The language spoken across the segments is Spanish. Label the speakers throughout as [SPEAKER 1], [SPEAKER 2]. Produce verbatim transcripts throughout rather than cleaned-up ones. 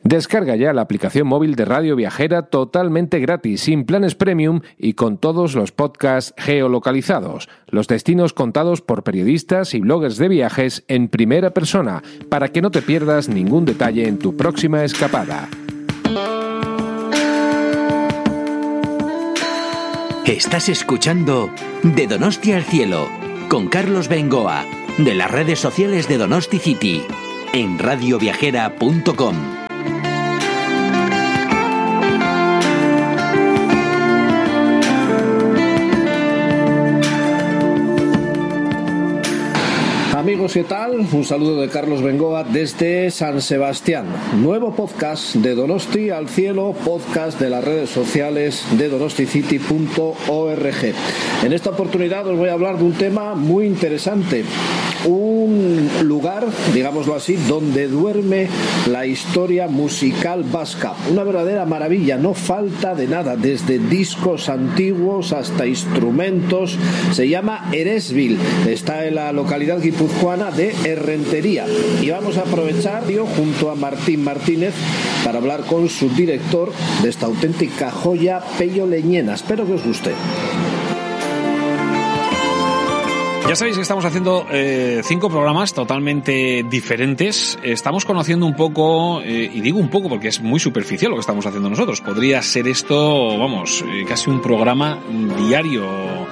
[SPEAKER 1] Descarga ya la aplicación móvil de Radio Viajera totalmente gratis, sin planes premium y con todos los podcasts geolocalizados, los destinos contados por periodistas y bloggers de viajes en primera persona, para que no te pierdas ningún detalle en tu próxima escapada.
[SPEAKER 2] Estás escuchando De Donosti al Cielo, con Carlos Bengoa, de las redes sociales de Donosti City, en radio viajera punto com.
[SPEAKER 3] Amigos, ¿qué tal? Un saludo de Carlos Bengoa desde San Sebastián. Nuevo podcast de Donosti al Cielo, podcast de las redes sociales de donosti city punto org. En esta oportunidad os voy a hablar de un tema muy interesante. Un lugar, digámoslo así, donde duerme la historia musical vasca. Una verdadera maravilla, no falta de nada, desde discos antiguos hasta instrumentos. Se llama Eresbil, está en la localidad guipuzcoana de Errentería. Y vamos a aprovechar yo, junto a Martín Martínez, para hablar con su director de esta auténtica joya pello-leñena. Espero que os guste.
[SPEAKER 4] Ya sabéis que estamos haciendo eh, cinco programas totalmente diferentes. Estamos conociendo un poco, eh, y digo un poco porque es muy superficial lo que estamos haciendo nosotros. Podría ser esto, vamos, eh, casi un programa diario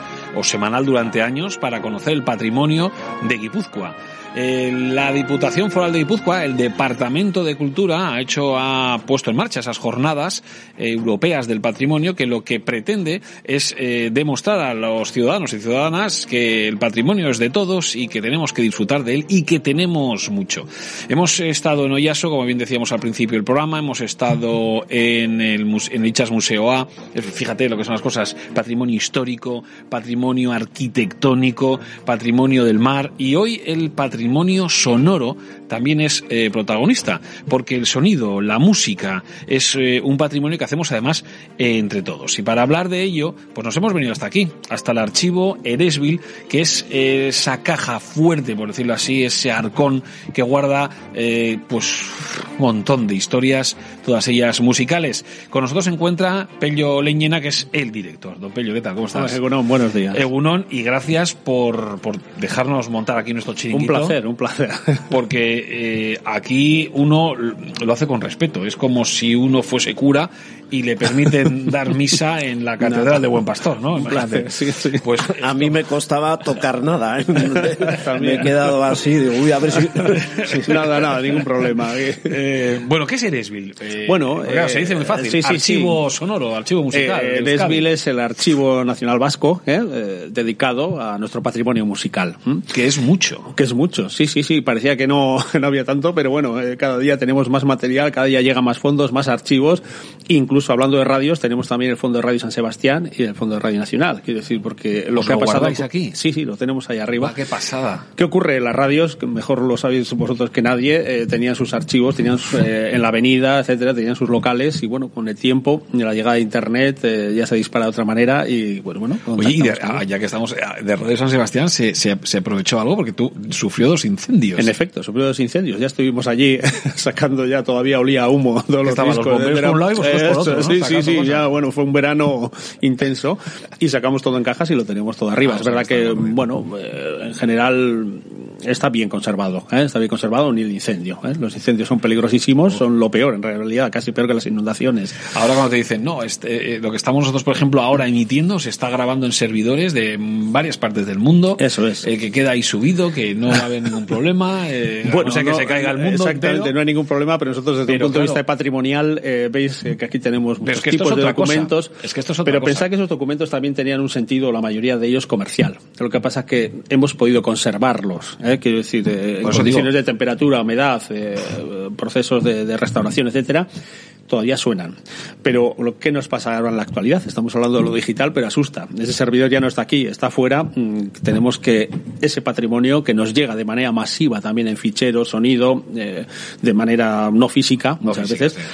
[SPEAKER 4] o semanal durante años para conocer el patrimonio de Guipúzcoa. Eh, la Diputación Foral de Guipúzcoa, el Departamento de Cultura, ha hecho, ha puesto en marcha esas jornadas eh, europeas del patrimonio, que lo que pretende es eh, demostrar a los ciudadanos y ciudadanas que el patrimonio es de todos y que tenemos que disfrutar de él y que tenemos mucho. Hemos estado en Oyaso, como bien decíamos al principio del programa, hemos estado en el, en el Itxas Museo A, fíjate lo que son las cosas, patrimonio histórico, patrimonio arquitectónico, patrimonio del mar, y hoy el patrimonio patrimonio sonoro también es eh, protagonista, porque el sonido, la música, es eh, un patrimonio que hacemos además eh, entre todos. Y para hablar de ello, pues nos hemos venido hasta aquí, hasta el archivo Eresbil, que es eh, esa caja fuerte, por decirlo así, ese arcón que guarda eh, pues un montón de historias, todas ellas musicales. Con nosotros se encuentra Pello Leñena, que es el director. Don Pello, ¿qué tal? ¿Cómo estás?
[SPEAKER 5] Hola, Egunon, buenos días.
[SPEAKER 4] Egunon, y gracias por, por dejarnos montar aquí nuestro chiringuito.
[SPEAKER 5] Un placer, un placer.
[SPEAKER 4] Porque eh, aquí uno lo hace con respeto. Es como si uno fuese cura y le permiten dar misa en la catedral no, de Buen Pastor, ¿no?
[SPEAKER 5] Un placer, sí, sí.
[SPEAKER 3] Pues esto... a mí me costaba tocar nada, ¿eh? Me he quedado así, digo, uy, a ver si...
[SPEAKER 5] sí, nada, nada, ningún problema.
[SPEAKER 4] Eh, bueno, ¿qué es Eresbil? Eh,
[SPEAKER 5] bueno,
[SPEAKER 4] claro,
[SPEAKER 5] eh,
[SPEAKER 4] se dice muy fácil.
[SPEAKER 5] Sí, sí,
[SPEAKER 4] archivo
[SPEAKER 5] sí.
[SPEAKER 4] sonoro, archivo musical.
[SPEAKER 5] Eh, Eresbil es el archivo nacional vasco, ¿eh? Eh, dedicado a nuestro patrimonio musical. ¿Mm?
[SPEAKER 4] Que es mucho.
[SPEAKER 5] Que es mucho, sí, sí, sí. Parecía que no, no había tanto, pero bueno, eh, cada día tenemos más material, cada día llegan más fondos, más archivos. Incluso hablando de radios, tenemos también el Fondo de Radio San Sebastián y el Fondo de Radio Nacional. Quiero decir, porque lo
[SPEAKER 4] ¿Os
[SPEAKER 5] que
[SPEAKER 4] lo
[SPEAKER 5] ha pasado
[SPEAKER 4] guardáis aquí?
[SPEAKER 5] Sí, sí, lo tenemos ahí arriba.
[SPEAKER 4] Ah, qué pasada.
[SPEAKER 5] ¿Qué ocurre? Las radios, que mejor lo sabéis vosotros que nadie, eh, tenían sus archivos, tenían eh, en la avenida, etcétera, tenían sus locales, y bueno, con el tiempo, y la llegada de Internet, eh, ya se dispara de otra manera, y bueno, bueno.
[SPEAKER 4] Oye, y de, ah, ya que estamos de Radio San Sebastián, se, se, se aprovechó algo porque tú sufrió dos incendios.
[SPEAKER 5] En efecto, sufrió dos incendios. Ya estuvimos allí sacando, ya todavía olía a humo todos los discos.
[SPEAKER 4] Los bomberos por un lado y vosotros por otro, ¿no?
[SPEAKER 5] Sí, sí, sí,
[SPEAKER 4] cosas.
[SPEAKER 5] Ya, bueno, fue un verano intenso y sacamos todo en cajas y lo tenemos todo arriba. Ah, es verdad que, bueno, eh, en general está bien conservado, ¿eh? Está bien conservado ni el incendio, ¿eh? Los incendios son peligrosísimos, son lo peor, en realidad, casi peor que las inundaciones.
[SPEAKER 4] Ahora cuando te dicen, no, este, eh, lo que estamos nosotros, por ejemplo, ahora emitiendo, se está grabando en servidores de varias partes del mundo.
[SPEAKER 5] Eso es.
[SPEAKER 4] Eh, que queda ahí subido, que no va a haber ningún problema, eh,
[SPEAKER 5] bueno,
[SPEAKER 4] o sea, que
[SPEAKER 5] no,
[SPEAKER 4] se caiga el mundo
[SPEAKER 5] exactamente,
[SPEAKER 4] entero.
[SPEAKER 5] No hay ningún problema, pero nosotros desde
[SPEAKER 4] pero,
[SPEAKER 5] un punto
[SPEAKER 4] claro,
[SPEAKER 5] de vista patrimonial, eh, veis que aquí tenemos muchos
[SPEAKER 4] es que
[SPEAKER 5] tipos de documentos.
[SPEAKER 4] Cosa. Es que esto es otra
[SPEAKER 5] pero
[SPEAKER 4] cosa.
[SPEAKER 5] pensad que esos documentos también tenían un sentido, la mayoría de ellos, comercial. Lo que pasa es que hemos podido conservarlos, ¿eh? Quiero decir, eh, en condiciones digo. de temperatura, humedad, eh, procesos de, de restauración, etcétera, todavía suenan. Pero lo que nos pasa ahora en la actualidad, estamos hablando de lo digital, pero asusta. Ese servidor ya no está aquí, está fuera. Tenemos que ese patrimonio que nos llega de manera masiva también en ficheros, sonido, eh, de manera no física, muchas no física, veces, sí.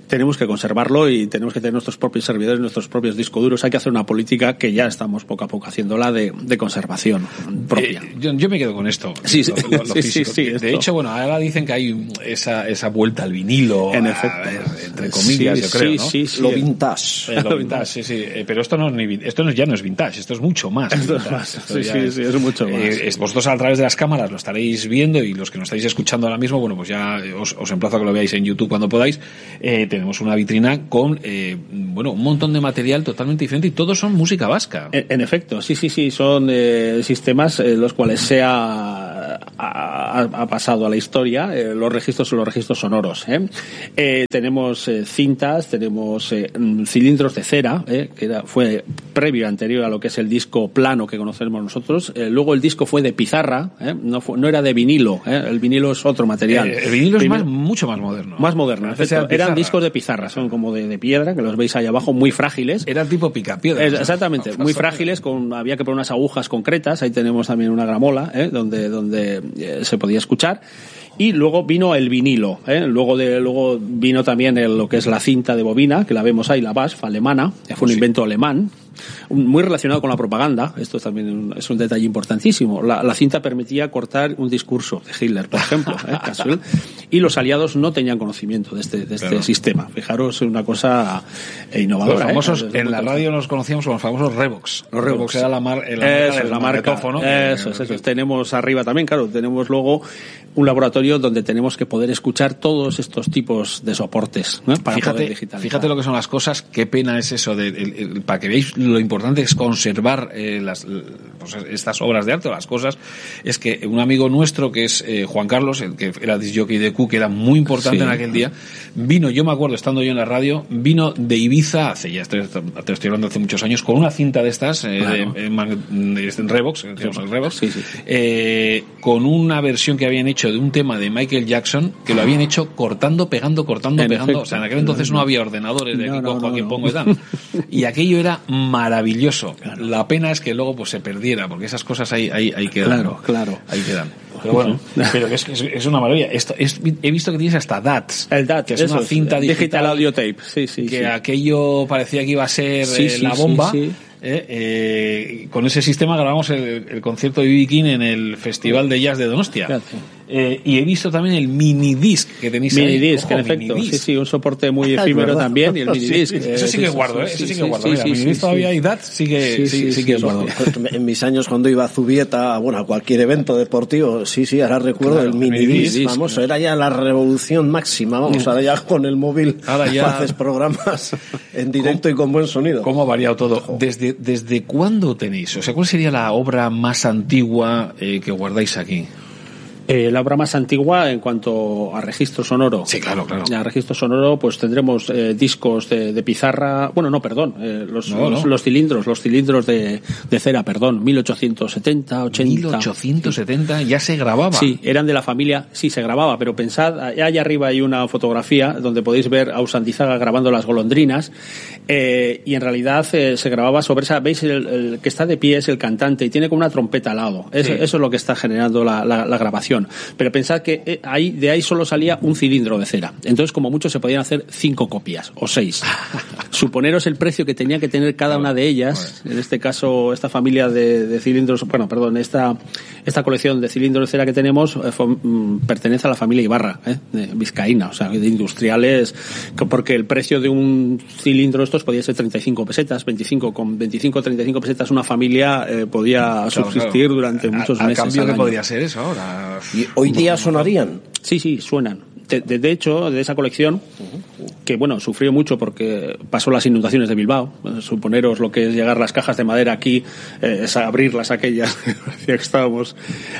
[SPEAKER 5] tenemos que conservarlo y tenemos que tener nuestros propios servidores, nuestros propios discos duros. Hay que hacer una política que ya estamos poco a poco haciéndola de, de conservación propia.
[SPEAKER 4] Eh, yo, yo me quedo con esto.
[SPEAKER 5] Sí, sí,
[SPEAKER 4] lo, lo, lo
[SPEAKER 5] sí, sí, sí,
[SPEAKER 4] de,
[SPEAKER 5] esto.
[SPEAKER 4] de hecho, bueno, ahora dicen que hay esa, esa vuelta al vinilo,
[SPEAKER 5] en
[SPEAKER 4] a,
[SPEAKER 5] efecto,
[SPEAKER 4] a ver, entre comillas,
[SPEAKER 5] sí,
[SPEAKER 4] yo creo,
[SPEAKER 5] sí,
[SPEAKER 4] ¿no?
[SPEAKER 5] Sí, sí,
[SPEAKER 3] lo vintage.
[SPEAKER 4] Eh, lo vintage, sí, sí. Eh, pero esto no, es ni, esto no, ya no es vintage, esto es mucho más.
[SPEAKER 5] Esto es más.
[SPEAKER 4] Esto
[SPEAKER 5] Sí, sí, sí, es mucho más.
[SPEAKER 4] Eh, es, vosotros a través de las cámaras lo estaréis viendo y los que nos estáis escuchando ahora mismo, bueno, pues ya os, os emplazo a que lo veáis en YouTube cuando podáis. Eh, tenemos una vitrina con, eh, bueno, un montón de material totalmente diferente y todos son música vasca.
[SPEAKER 5] En, en efecto, sí, sí, sí, son eh, sistemas en los cuales se ha, ha, ha pasado a la historia. Eh, los registros son los registros sonoros. ¿eh? Eh, tenemos eh, cintas, tenemos eh, cilindros de cera, ¿eh? que era, fue previo, anterior a lo que es el disco plano que conocemos nosotros. Eh, luego el disco fue de pizarra, ¿eh? no, fue, no era de vinilo. ¿eh? El vinilo es otro material.
[SPEAKER 4] Eh, el vinilo es más, mucho más moderno.
[SPEAKER 5] Más moderno. Eran discos de pizarra, son como de, de piedra, que los veis ahí abajo, muy frágiles.
[SPEAKER 4] Era tipo picapiedra.
[SPEAKER 5] Es, exactamente, muy frágiles, con, había que poner unas agujas concretas. Ahí tenemos también una gramola, ¿eh? donde, donde eh, se podía escuchar. Y luego vino el vinilo, ¿eh? luego de luego vino también el, lo que es la cinta de bobina, que la vemos ahí, la B A S F alemana, que fue un
[SPEAKER 4] sí.
[SPEAKER 5] invento alemán, muy relacionado con la propaganda. Esto también es un detalle importantísimo. La, la cinta permitía cortar un discurso de Hitler, por ejemplo, ¿eh? Casual, y los aliados no tenían conocimiento de este, de este claro. sistema. Fijaros, una cosa innovadora.
[SPEAKER 4] Los famosos,
[SPEAKER 5] ¿eh?
[SPEAKER 4] en la radio nos conocíamos como los famosos Revox.
[SPEAKER 5] Los Revox
[SPEAKER 4] era la, mar, la
[SPEAKER 5] marca
[SPEAKER 4] del
[SPEAKER 5] la
[SPEAKER 4] magnetófono.
[SPEAKER 5] Eso es, eso es. Tenemos arriba también, claro, tenemos luego un laboratorio donde tenemos que poder escuchar todos estos tipos de soportes, ¿no? Para
[SPEAKER 4] fíjate,
[SPEAKER 5] poder digitalizar.
[SPEAKER 4] Fíjate lo que son las cosas, qué pena es eso, de, el, el, para que veáis lo importante es conservar eh, las, pues estas obras de arte o las cosas. Es que un amigo nuestro que es eh, Juan Carlos, el que era disc jockey de Q, que era muy importante sí. en aquel día, vino, yo me acuerdo estando yo en la radio, vino de Ibiza, hace ya estoy, te estoy hablando hace muchos años, con una cinta de estas, eh,
[SPEAKER 5] claro.
[SPEAKER 4] de, de, de Revox, Revox, Revox
[SPEAKER 5] sí, sí.
[SPEAKER 4] Eh, con una versión que habían hecho de un tema de Michael Jackson, que lo habían hecho cortando, pegando, cortando, en pegando. Efecto. O sea, en aquel entonces no había ordenadores de no, aquí no, cojo, no, aquí no. pongo y tal. Y aquello era maravilloso. Claro. La pena es que luego pues se perdiera, porque esas cosas ahí, ahí, ahí quedan.
[SPEAKER 5] Claro, claro.
[SPEAKER 4] Ahí quedan. Pero bueno, pero es, es, es una maravilla. Esto, es, he visto que tienes hasta D A T S.
[SPEAKER 5] El D A T S,
[SPEAKER 4] que es una cinta
[SPEAKER 5] es,
[SPEAKER 4] digital.
[SPEAKER 5] Digital Audio Tape. Sí, sí,
[SPEAKER 4] que
[SPEAKER 5] sí.
[SPEAKER 4] aquello parecía que iba a ser
[SPEAKER 5] sí,
[SPEAKER 4] eh,
[SPEAKER 5] sí,
[SPEAKER 4] la bomba.
[SPEAKER 5] Sí, sí.
[SPEAKER 4] Eh, eh, con ese sistema grabamos el, el concierto de B B King en el Festival de Jazz de Donostia. Eh, y he visto también el minidisc que tenéis
[SPEAKER 5] mini
[SPEAKER 4] ahí.
[SPEAKER 5] Disc,
[SPEAKER 4] Ojo,
[SPEAKER 5] en efecto.
[SPEAKER 4] minidisc.
[SPEAKER 5] Sí, sí, un soporte muy efímero también. Y el minidisc.
[SPEAKER 4] Sí, sí, eso sí que guardo, ¿eh? Eso sí que guardo. Mira,
[SPEAKER 5] sí,
[SPEAKER 4] minidisc
[SPEAKER 5] sí,
[SPEAKER 4] todavía
[SPEAKER 5] sí.
[SPEAKER 4] y D A T sí que, sí, sí, sí que guardo.
[SPEAKER 6] En mis años cuando iba a Zubieta, bueno, a cualquier evento deportivo, sí, sí, ahora recuerdo claro, el minidisc, mini vamos, claro. Era ya la revolución máxima, vamos, ahora ya con el móvil
[SPEAKER 4] ahora ya
[SPEAKER 6] haces programas en directo y con buen sonido.
[SPEAKER 4] ¿Cómo ha variado todo? ¿Desde, desde cuándo tenéis? O sea, ¿cuál sería la obra más antigua eh, que guardáis aquí?
[SPEAKER 5] Eh, la obra más antigua en cuanto a registro sonoro.
[SPEAKER 4] Sí, claro, claro.
[SPEAKER 5] A registro sonoro, pues tendremos eh, discos de, de pizarra. Bueno, no, perdón. Eh, los,
[SPEAKER 4] no,
[SPEAKER 5] los,
[SPEAKER 4] no.
[SPEAKER 5] los cilindros, los cilindros de, de cera, perdón. mil ochocientos setenta, ochenta.
[SPEAKER 4] mil ochocientos setenta ya se grababa.
[SPEAKER 5] Sí, eran de la familia. Sí, se grababa, pero pensad, allá arriba hay una fotografía donde podéis ver a Usandizaga grabando las golondrinas. Eh, y en realidad eh, se grababa sobre esa. ¿Veis? El, el que está de pie es el cantante y tiene como una trompeta al lado. Eso, sí. eso es lo que está generando la, la, la grabación. Pero pensad que eh, ahí, de ahí solo salía un cilindro de cera. Entonces, como mucho, se podían hacer cinco copias o seis. Suponeros el precio que tenía que tener cada una de ellas. En este caso, esta familia de, de cilindros, bueno, perdón, esta, esta colección de cilindros de cera que tenemos eh, fue, mm, pertenece a la familia Ibarra, eh, de vizcaína, o sea, de industriales, porque el precio de un cilindro estos podía ser treinta y cinco pesetas, veinticinco, con veinticinco, treinta y cinco pesetas una familia eh, podía claro, subsistir claro. durante a, muchos
[SPEAKER 4] a,
[SPEAKER 5] meses.
[SPEAKER 4] ¿A cambio qué
[SPEAKER 5] año.
[SPEAKER 4] podría ser eso ahora?
[SPEAKER 6] ¿Y hoy día sonarían?
[SPEAKER 5] Sí, sí, suenan. De, de, de hecho, de esa colección, que bueno, sufrió mucho porque pasó las inundaciones de Bilbao. Suponeros lo que es llegar las cajas de madera aquí, eh, es abrirlas aquellas, parecía que estábamos.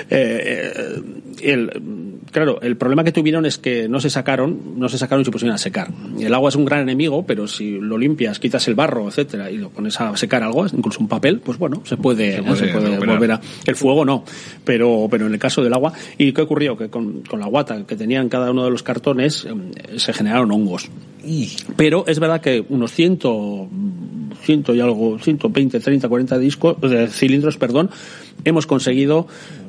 [SPEAKER 5] Eh, eh, el, claro, el problema que tuvieron es que no se sacaron, no se sacaron y se pusieron a secar. El agua es un gran enemigo, pero si lo limpias, quitas el barro, etcétera, y lo pones a secar algo, incluso un papel, pues bueno, se puede, se puede, se puede volver a. El fuego no, pero, pero en el caso del agua. ¿Y qué ocurrió? Que con, con la guata que tenían cada uno de los cartones eh, se generaron hongos. Pero es verdad que unos ciento, ciento y algo, ciento veinte, treinta, cuarenta discos, eh, cilindros, perdón, hemos conseguido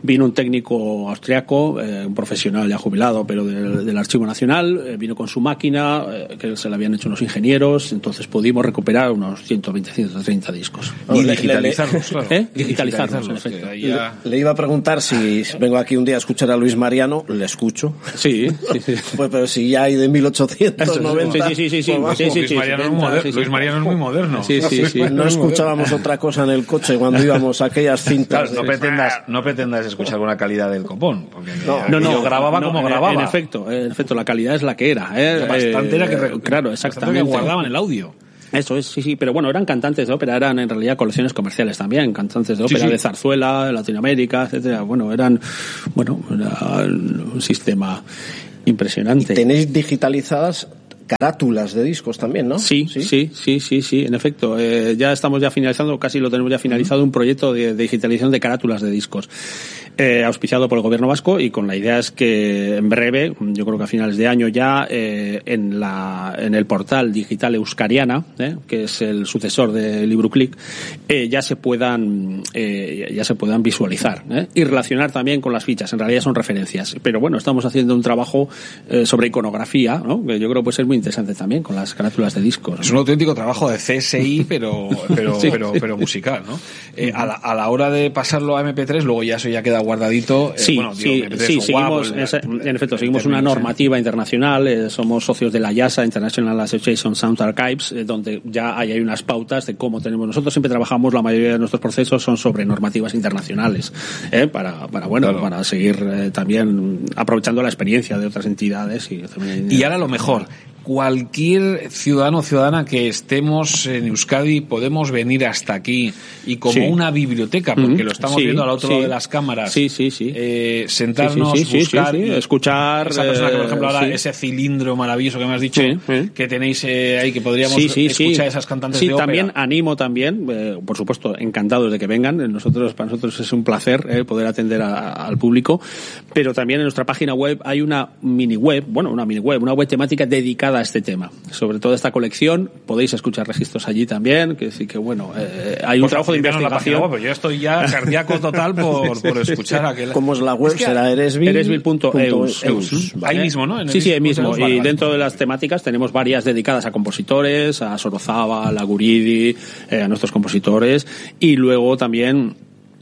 [SPEAKER 5] Vino un técnico austriaco, eh, un profesional ya jubilado, pero del, del Archivo Nacional, eh, vino con su máquina, eh, que se la habían hecho unos ingenieros, entonces pudimos recuperar unos ciento veinte, ciento treinta discos.
[SPEAKER 4] Y digitalizarlos, claro.
[SPEAKER 5] ¿Eh? Digitalizarlos, en efecto.
[SPEAKER 6] Ya... Le, le iba a preguntar si vengo aquí un día a escuchar a Luis Mariano, le escucho.
[SPEAKER 5] Sí, sí, sí.
[SPEAKER 6] Pues, pero si ya hay de mil ochocientos noventa...
[SPEAKER 5] Sí, sí, sí, sí.
[SPEAKER 4] Pues,
[SPEAKER 5] sí, sí,
[SPEAKER 4] Luis,
[SPEAKER 5] sí,
[SPEAKER 4] Mariano, sí, sí, moderno, sí, sí. Luis Mariano es muy moderno.
[SPEAKER 5] Sí, sí, sí.
[SPEAKER 6] No escuchábamos otra cosa en el coche cuando íbamos a aquellas cintas.
[SPEAKER 4] Claro, no, pretendas, no pretendas escuchar con la calidad del copón, porque
[SPEAKER 5] no, no, no,
[SPEAKER 4] yo grababa
[SPEAKER 5] no,
[SPEAKER 4] como
[SPEAKER 5] en,
[SPEAKER 4] grababa.
[SPEAKER 5] En efecto, en efecto, la calidad es la que era. ¿eh?
[SPEAKER 4] Bastante era que,
[SPEAKER 5] eh, claro, exactamente.
[SPEAKER 4] Que guardaban el audio.
[SPEAKER 5] Eso es, sí, sí, pero bueno, eran cantantes de ópera, eran en realidad colecciones comerciales también, cantantes de ópera sí, sí. de zarzuela, de Latinoamérica, etcétera. Bueno, eran, bueno, era un sistema impresionante.
[SPEAKER 6] ¿Y tenéis digitalizadas carátulas de discos también, no?
[SPEAKER 5] Sí, sí, sí, sí, sí, sí en efecto. Eh, ya estamos ya finalizando, casi lo tenemos ya finalizado, un proyecto de, de digitalización de carátulas de discos. Eh, auspiciado por el gobierno vasco, y con la idea es que en breve, yo creo que a finales de año ya, eh, en la en el portal digital Euskariana, eh, que es el sucesor de LibruClick, eh, ya se puedan eh, ya se puedan visualizar eh, y relacionar también con las fichas. En realidad son referencias, pero bueno, estamos haciendo un trabajo eh, sobre iconografía, ¿no? Que yo creo que puede ser muy interesante también con las carátulas de discos, ¿no?
[SPEAKER 4] Es un auténtico trabajo de C S I, pero pero sí. pero, pero musical, ¿no? Eh, a, la, a la hora de pasarlo a eme pe tres, luego ya eso ya queda guardadito. Eh,
[SPEAKER 5] sí,
[SPEAKER 4] bueno,
[SPEAKER 5] sí,
[SPEAKER 4] digo,
[SPEAKER 5] sí, seguimos,
[SPEAKER 4] guapo,
[SPEAKER 5] esa, en efecto, seguimos una normativa internacional, eh, somos socios de la I A S A, International Association Sound Archives, eh, donde ya hay, hay unas pautas de cómo tenemos. Nosotros siempre trabajamos, la mayoría de nuestros procesos son sobre normativas internacionales, eh, para, para, bueno, claro. para seguir eh, también aprovechando la experiencia de otras entidades. Y, también,
[SPEAKER 4] y ahora lo mejor. Cualquier ciudadano o ciudadana que estemos en Euskadi podemos venir hasta aquí y como sí. una biblioteca, porque mm-hmm. lo estamos sí, viendo al otro sí. lado de las cámaras,
[SPEAKER 5] sí, sí, sí.
[SPEAKER 4] Eh, sentarnos,
[SPEAKER 5] sí, sí, sí,
[SPEAKER 4] buscar,
[SPEAKER 5] sí, sí. escuchar,
[SPEAKER 4] esa persona que por ejemplo ahora
[SPEAKER 5] sí.
[SPEAKER 4] ese cilindro maravilloso que me has dicho sí, sí. que tenéis eh, ahí, que podríamos
[SPEAKER 5] sí, sí,
[SPEAKER 4] escuchar
[SPEAKER 5] sí.
[SPEAKER 4] esas cantantes
[SPEAKER 5] sí,
[SPEAKER 4] de ópera.
[SPEAKER 5] También animo también, eh, por supuesto, encantados de que vengan. Nosotros para nosotros es un placer eh, poder atender a, a, al público, pero también en nuestra página web hay una mini web, bueno, una mini web, una web temática dedicada a este tema. Sobre toda esta colección, podéis escuchar registros allí también, que sí que bueno, eh, hay un
[SPEAKER 4] pues
[SPEAKER 5] trabajo de investigación.
[SPEAKER 4] Web, yo estoy ya cardíaco total por, por escuchar aquel.
[SPEAKER 6] ¿Cómo es la web? Es que será Eresbil.
[SPEAKER 5] Eresbil punto eus.
[SPEAKER 4] Ahí mismo, ¿no? En
[SPEAKER 5] sí, sí, ahí mismo.
[SPEAKER 4] Vale,
[SPEAKER 5] y
[SPEAKER 4] vale.
[SPEAKER 5] dentro de las temáticas tenemos varias dedicadas a compositores, a Sorozábal, a Guridi, eh, a nuestros compositores, y luego también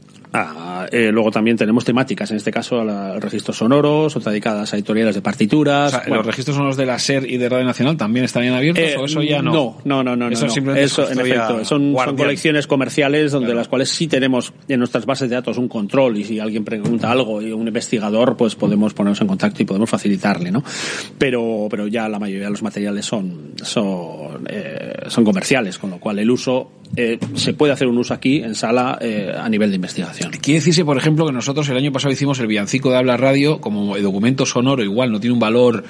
[SPEAKER 5] Ah, eh, luego también tenemos temáticas, en este caso a registros sonoros, otras dedicadas a editoriales de partituras.
[SPEAKER 4] O sea,
[SPEAKER 5] bueno.
[SPEAKER 4] ¿Los registros sonoros de la SER y de Radio Nacional también estarían abiertos eh, o eso ya no?
[SPEAKER 5] No, no, no, no.
[SPEAKER 4] Eso
[SPEAKER 5] no,
[SPEAKER 4] simplemente
[SPEAKER 5] eso, en efecto, son, son colecciones comerciales donde claro. las cuales sí tenemos en nuestras bases de datos un control, y si alguien pregunta algo y un investigador, pues podemos ponernos en contacto y podemos facilitarle, ¿no? Pero, pero ya la mayoría de los materiales son, son, eh, son comerciales, con lo cual el uso eh, se puede hacer un uso aquí en sala eh, a nivel de investigación.
[SPEAKER 4] Quiere decirse, por ejemplo, que nosotros el año pasado hicimos el villancico de Habla Radio como documento sonoro, igual no tiene un valor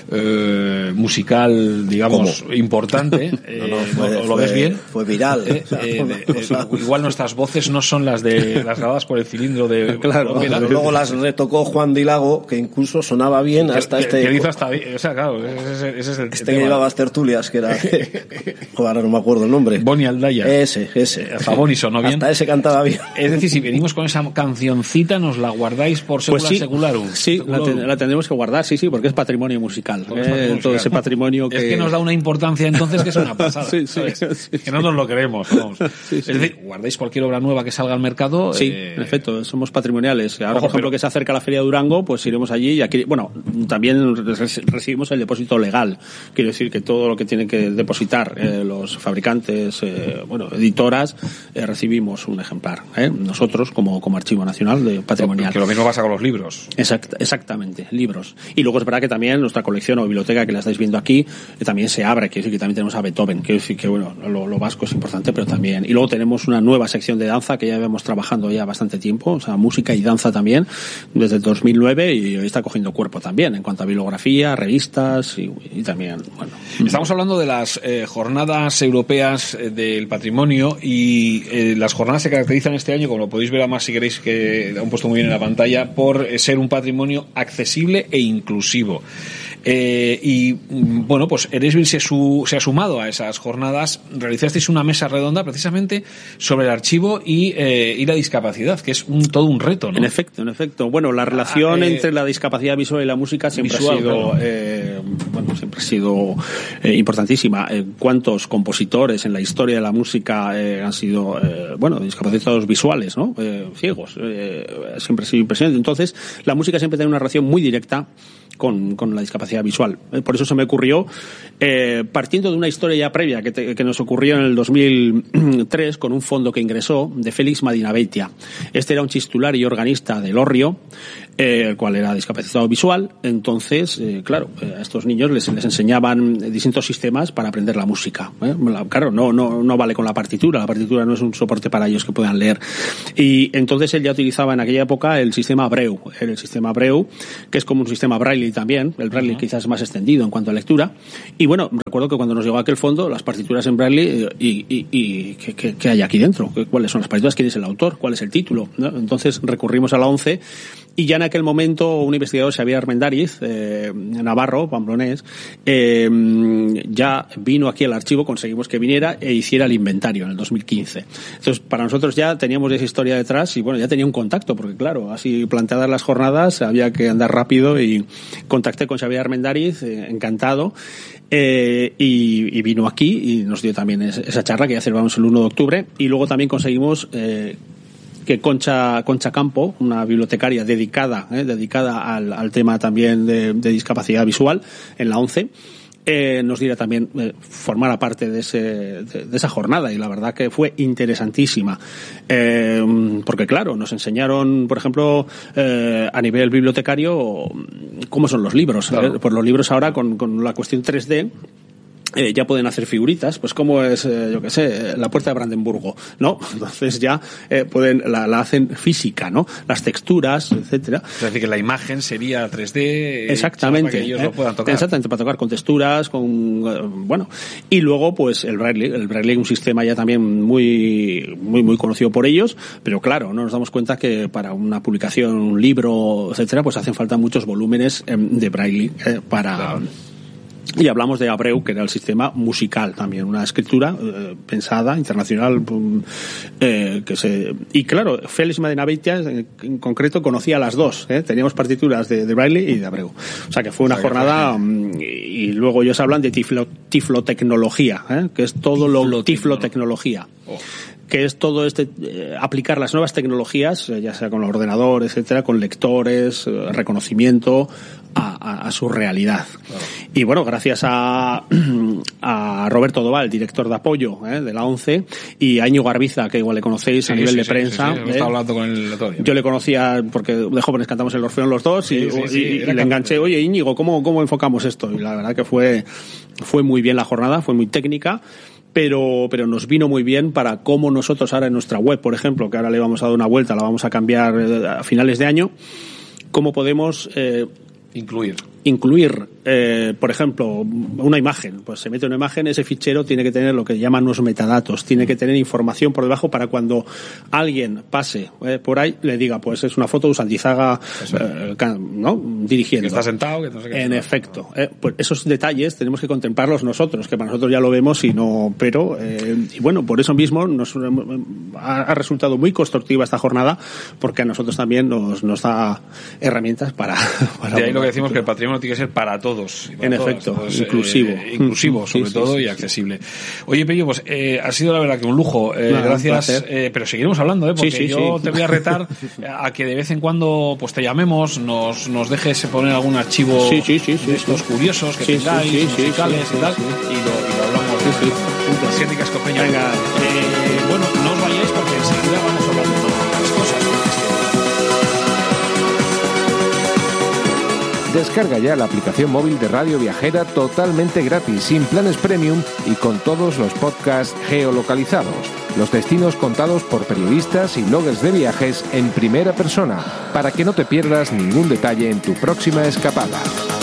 [SPEAKER 4] eh, musical, digamos, ¿cómo? Importante. Eh, no, no, fue, ¿Lo
[SPEAKER 6] fue,
[SPEAKER 4] ves bien?
[SPEAKER 6] Fue viral.
[SPEAKER 4] Eh, eh, eh, eh, igual nuestras voces no son las de las grabadas por el cilindro de...
[SPEAKER 6] Claro, no, pero luego las retocó Juan Dilago, que incluso sonaba bien hasta
[SPEAKER 4] que,
[SPEAKER 6] este...
[SPEAKER 4] Que hizo hasta... O sea, claro, ese, ese es el
[SPEAKER 6] Este
[SPEAKER 4] tema.
[SPEAKER 6] que llevaba las tertulias, que era... Ahora no me acuerdo el nombre.
[SPEAKER 4] Boni Aldaya.
[SPEAKER 6] Ese, ese.
[SPEAKER 4] Hasta Boni sonó bien.
[SPEAKER 6] Hasta ese cantaba bien.
[SPEAKER 4] Es decir, si venimos con esa cancioncita, nos la guardáis por segula
[SPEAKER 5] pues sí,
[SPEAKER 4] secularum.
[SPEAKER 5] Sí, la, ten, la tendremos que guardar, sí, sí, porque es patrimonio musical. Eh, patrimonio todo musical. Ese patrimonio que...
[SPEAKER 4] Es que nos da una importancia entonces que es una pasada.
[SPEAKER 5] sí, sí, sí,
[SPEAKER 4] que no nos lo creemos. Vamos. Sí, sí. Es decir, guardáis cualquier obra nueva que salga al mercado.
[SPEAKER 5] Sí,
[SPEAKER 4] eh...
[SPEAKER 5] en efecto, somos patrimoniales. Ahora, Ojo, por ejemplo,
[SPEAKER 4] pero...
[SPEAKER 5] que se acerca la Feria de Durango, pues iremos allí y aquí, bueno, también recibimos el depósito legal. Quiero decir que todo lo que tienen que depositar eh, los fabricantes, eh, bueno, editoras, eh, recibimos un ejemplar. ¿eh? Nosotros, como, como Archivo Nacional de Patrimonial.
[SPEAKER 4] Que lo mismo pasa con los libros.
[SPEAKER 5] Exact, exactamente, libros. Y luego es verdad que también nuestra colección o biblioteca, que la estáis viendo aquí, eh, también se abre. Quiero decir que también tenemos a Beethoven. Quiero decir que, bueno, lo, lo vasco es importante, pero también... Y luego tenemos una nueva sección de danza que ya llevamos trabajando ya bastante tiempo, o sea, música y danza también, desde el dos mil nueve, y hoy está cogiendo cuerpo también, en cuanto a bibliografía, revistas y, y también, bueno...
[SPEAKER 4] Estamos hablando de las eh, jornadas europeas eh, del patrimonio, y eh, las jornadas se caracterizan este año, como lo podéis ver además si queréis, que lo han puesto muy bien en la pantalla, por ser un patrimonio accesible e inclusivo. Eh, y bueno, pues Eresbil se, su, se ha sumado a esas jornadas. Realizasteis una mesa redonda precisamente sobre el archivo y, eh, y la discapacidad, que es un, todo un reto, ¿no?
[SPEAKER 5] En efecto, en efecto. Bueno, la relación
[SPEAKER 4] ah, eh,
[SPEAKER 5] entre la discapacidad visual y la música siempre
[SPEAKER 4] visual,
[SPEAKER 5] ha sido,
[SPEAKER 4] claro.
[SPEAKER 5] eh, bueno, siempre ha sido eh, importantísima. Eh, ¿Cuántos compositores en la historia de la música eh, han sido, eh, bueno, discapacitados visuales, ¿no? Eh, ciegos. Eh, siempre ha sido impresionante. Entonces, la música siempre tiene una relación muy directa Con, con la discapacidad visual. Eh, por eso se me ocurrió, eh, partiendo de una historia ya previa que, te, que nos ocurrió en el dos mil tres con un fondo que ingresó de Félix Madinabeitia. Este era un chistular y organista de Lorrio, eh, el cual era discapacitado visual. Entonces, eh, claro, eh, a estos niños les, les enseñaban distintos sistemas para aprender la música. ¿eh? Claro, no, no, no vale con la partitura. La partitura no es un soporte para ellos que puedan leer. Y entonces él ya utilizaba en aquella época el sistema Abreu. El sistema Abreu, que es como un sistema Braille también, el Braille uh-huh. quizás más extendido en cuanto a lectura. Y bueno, recuerdo que cuando nos llegó aquel fondo, las partituras en Braille, y, y, y ¿qué, qué, qué hay aquí dentro? ¿Cuáles son las partituras? ¿Quién es el autor? ¿Cuál es el título? ¿no? Entonces recurrimos a la ONCE, y ya en aquel momento un investigador, Xavier Armendáriz, eh, navarro, pamplonés, eh, ya vino aquí al archivo, conseguimos que viniera e hiciera el inventario en el dos mil quince. Entonces, para nosotros ya teníamos esa historia detrás, y bueno, ya tenía un contacto, porque claro, así planteadas las jornadas, había que andar rápido, y contacté con Xavier Armendáriz, eh, encantado, eh, y, y vino aquí y nos dio también esa charla que ya celebramos el uno de octubre, y luego también conseguimos eh, que Concha, Concha Campo, una bibliotecaria dedicada, eh, dedicada al, al tema también de, de discapacidad visual en la ONCE, Eh, nos diera también eh, formar parte de, ese, de, de esa jornada, y la verdad que fue interesantísima, eh, porque claro, nos enseñaron, por ejemplo, eh, a nivel bibliotecario, cómo son los libros. Claro. ¿eh? Pues los libros ahora con, con la cuestión tres D Eh, ya pueden hacer figuritas, pues como es, eh, yo qué sé, la puerta de Brandenburgo, ¿no? Entonces ya eh, pueden, la, la hacen física, ¿no? Las texturas, etcétera.
[SPEAKER 4] Es decir, que la imagen sería tres D.
[SPEAKER 5] Exactamente.
[SPEAKER 4] Para que ellos
[SPEAKER 5] eh,
[SPEAKER 4] lo puedan tocar.
[SPEAKER 5] Exactamente, para tocar con texturas, con, eh, bueno. Y luego, pues, el Braille, el Braille, un sistema ya también muy, muy, muy conocido por ellos, pero claro, no nos damos cuenta que para una publicación, un libro, etcétera, pues hacen falta muchos volúmenes eh, de Braille eh, para... Claro. Y hablamos de Abreu, que era el sistema musical también, una escritura eh, pensada, internacional, eh, que se... Y claro, Félix Madinabeitia en, en concreto conocía las dos, ¿eh? Teníamos partituras de, de Braille y de Abreu. O sea que fue una o sea, jornada, um, y, y luego ellos hablan de tiflo, tiflotecnología, ¿eh? Que es todo tiflotecnología. lo tiflotecnología. Oh. Que es todo este, eh, aplicar las nuevas tecnologías, eh, ya sea con el ordenador, etcétera, con lectores, eh, reconocimiento, a, a, a su realidad. Claro. Y bueno, gracias a, a Roberto Doval, director de apoyo eh, de la ONCE, y a Íñigo Arbiza, que igual le conocéis sí, a nivel sí, de sí, prensa.
[SPEAKER 4] Sí, sí, sí. Eh, hablando con el
[SPEAKER 5] yo le conocía porque de jóvenes cantamos el Orfeón los dos, sí, y, sí, sí, y, y le enganché, oye Íñigo, ¿cómo, ¿cómo enfocamos esto? Y la verdad que fue, fue muy bien la jornada, fue muy técnica. Pero, pero nos vino muy bien para cómo nosotros ahora en nuestra web, por ejemplo, que ahora le vamos a dar una vuelta, la vamos a cambiar a finales de año, cómo podemos eh,
[SPEAKER 4] incluir
[SPEAKER 5] incluir, eh, por ejemplo, una imagen. Pues se mete una imagen, ese fichero tiene que tener lo que llaman unos metadatos, tiene que tener información por debajo para cuando alguien pase eh, por ahí, le diga, pues es una foto de Usandizaga, eh, ¿no? Dirigiendo.
[SPEAKER 4] Que está sentado, que no sé qué.
[SPEAKER 5] En efecto. Eh, pues esos detalles tenemos que contemplarlos nosotros, que para nosotros ya lo vemos y no, pero, eh, y bueno, por eso mismo nos ha, ha resultado muy constructiva esta jornada, porque a nosotros también nos, nos da herramientas para, para
[SPEAKER 4] de ahí lo que decimos que el patrimonio tiene que ser para todos. Para
[SPEAKER 5] en
[SPEAKER 4] todas,
[SPEAKER 5] efecto,
[SPEAKER 4] todos,
[SPEAKER 5] inclusivo.
[SPEAKER 4] Eh, inclusivo, sobre sí, todo, sí, sí, y accesible. Sí. Oye, Pello, pues eh, ha sido la verdad que un lujo. Eh, Nada, gracias. Eh, pero seguiremos hablando, ¿eh? Porque sí, sí, yo sí. te voy a retar a que de vez en cuando pues te llamemos, nos, nos dejes poner algún archivo
[SPEAKER 5] sí, sí, sí, sí,
[SPEAKER 4] de estos
[SPEAKER 5] sí.
[SPEAKER 4] curiosos que
[SPEAKER 5] sí,
[SPEAKER 4] tengáis,
[SPEAKER 5] sí, sí,
[SPEAKER 4] musicales
[SPEAKER 5] sí,
[SPEAKER 4] y tal,
[SPEAKER 5] sí, sí.
[SPEAKER 4] y, lo, y lo hablamos. Sí, sí. Juntos. Siete Cascopeña. Venga. Eh, bueno, no os vayáis porque enseguida vamos a hablar de otras cosas.
[SPEAKER 1] Descarga ya la aplicación móvil de Radio Viajera totalmente gratis, sin planes premium y con todos los podcasts geolocalizados. Los destinos contados por periodistas y bloggers de viajes en primera persona, para que no te pierdas ningún detalle en tu próxima escapada.